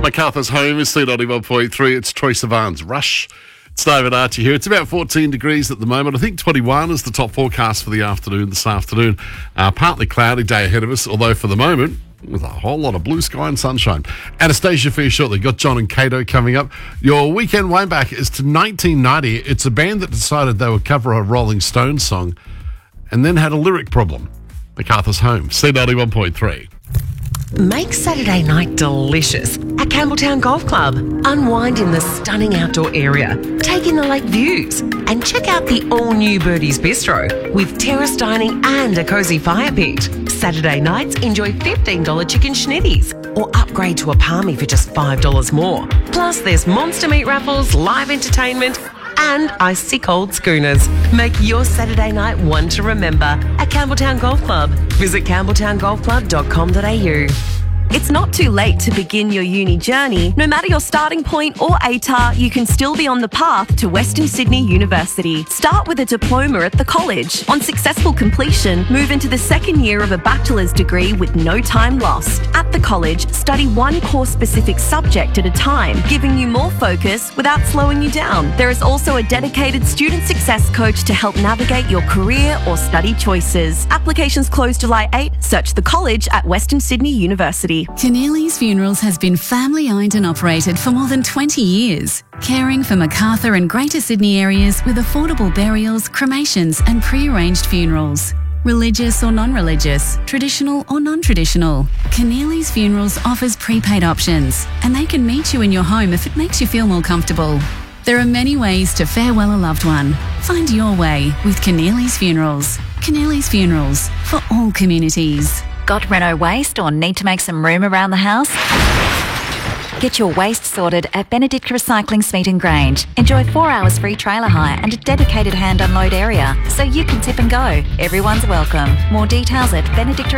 MacArthur's home is C91.3. It's Troy Sivan's Rush. It's David Archie here. It's about 14 degrees at the moment. I think 21 is the top forecast for the afternoon this afternoon. Partly cloudy day ahead of us, although for the moment, with a whole lot of blue sky and sunshine. Anastasia for you shortly. Got John and Cato coming up. Your weekend way back is to 1990. It's a band that decided they would cover a Rolling Stones song and then had a lyric problem. MacArthur's home, C91.3. Make Saturday night delicious at Campbelltown Golf Club. Unwind in the stunning outdoor area, take in the lake views, and check out the all-new Birdie's Bistro with terrace dining and a cosy fire pit. Saturday nights, enjoy $15 chicken schnitties or upgrade to a palmy for just $5 more. Plus, there's monster meat raffles, live entertainment, and icy cold schooners. Make your Saturday night one to remember at Campbelltown Golf Club. Visit campbelltowngolfclub.com.au. It's not too late to begin your uni journey. No matter your starting point or ATAR, you can still be on the path to Western Sydney University. Start with a diploma at the college. On successful completion, move into the second year of a bachelor's degree with no time lost. At the college, study one course-specific subject at a time, giving you more focus without slowing you down. There is also a dedicated student success coach to help navigate your career or study choices. Applications close July 8. Search the college at Western Sydney University. Keneally's Funerals has been family owned and operated for more than 20 years, caring for Macarthur and Greater Sydney areas with affordable burials, cremations and pre-arranged funerals. Religious or non-religious, traditional or non-traditional, Keneally's Funerals offers prepaid options and they can meet you in your home if it makes you feel more comfortable. There are many ways to farewell a loved one. Find your way with Keneally's Funerals. Keneally's Funerals for all communities. Got Renault waste or need to make some room around the house? Get your waste sorted at Benedict Recycling Smeaton Grange. Enjoy 4 hours free trailer hire and a dedicated hand unload area so you can tip and go. Everyone's welcome. More details at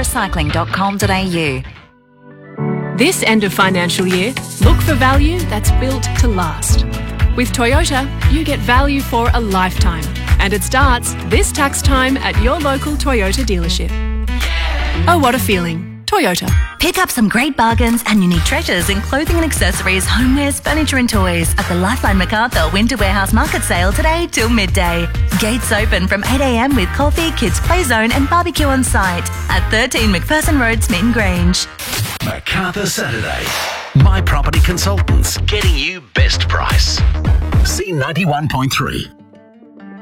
benedictrecycling.com.au. This end of financial year, look for value that's built to last. With Toyota, you get value for a lifetime. And it starts this tax time at your local Toyota dealership. Oh, what a feeling. Toyota. Pick up some great bargains and unique treasures in clothing and accessories, homewares, furniture and toys at the Lifeline MacArthur Winter Warehouse Market Sale today till midday. Gates open from 8 a.m. with coffee, kids play zone and barbecue on site at 13 McPherson Road, Smeaton Grange. MacArthur Saturday. My Property Consultants, getting you best price. C91.3.